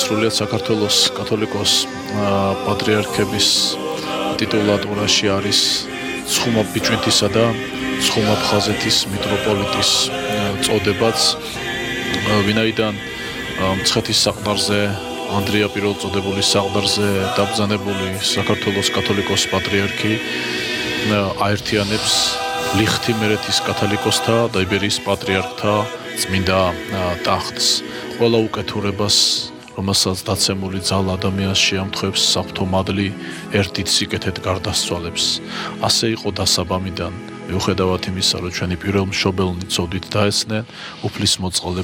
სრულიად საქართველოს კათოლიკოს პატრიარქების ტიტულატურაში არის ცხუმაბ ბიჭვინთისა და ცხუმაბ ხაზეთის მიტროპოლიტის წოდებაც, ვინაიდან მცხეთის საყდარზე ანდრია პირველწოდებულის საყდარზე დაბრძანებული საქართველოს კათოლიკოს პატრიარქი აერთიანებს ლიხთი მერეთის კათოლიკოსთა და იბერიის პატრიარქთა წმინდა ტახტს. ყველა უკეთურებას, რომელსაც დაცემული ძალა ადამიანს შეამთხვევს საფრთხო მადლი ერთით სიკეთეთ გარდასცვალებს. ასე იყო დასაბამიდან, მიუხედავად იმისა, რომ ჩვენი პირველ მშობელნი ცოდვით დაესწნენ, უფლის მოწყალე